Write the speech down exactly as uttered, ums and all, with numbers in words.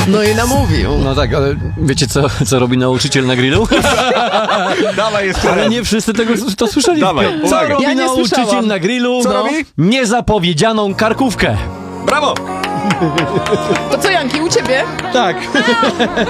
No i namówił. No tak, ale wiecie co, co robi nauczyciel na grillu? Dawaj jeszcze Ale raz. nie wszyscy tego to słyszeli. Dawaj, co uwaga. robi Ja nie nauczyciel słyszałam. na grillu? Co No. robi? Niezapowiedzianą karkówkę. Brawo! To co, Janki, u ciebie? Tak.